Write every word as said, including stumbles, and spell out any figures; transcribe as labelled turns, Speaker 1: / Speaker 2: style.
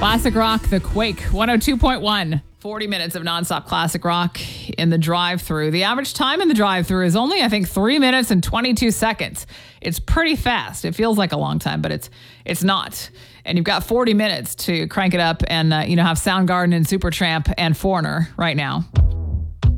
Speaker 1: Classic Rock, The Quake, one oh two point one. forty minutes of nonstop classic rock in the drive-thru. The average time in the drive-thru is only, I think, three minutes and twenty-two seconds. It's pretty fast. It feels like a long time, but it's it's not. And you've got forty minutes to crank it up and, uh, you know, have Soundgarden and Supertramp and Foreigner right now.